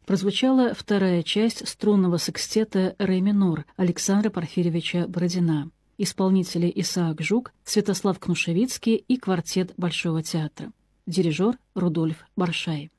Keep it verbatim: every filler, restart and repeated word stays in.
прозвучала вторая часть струнного секстета «Ре минор» Александра Порфирьевича Бородина. Исполнители Исаак Жук, Святослав Кнушевицкий и квартет Большого театра. Дирижер Рудольф Баршай.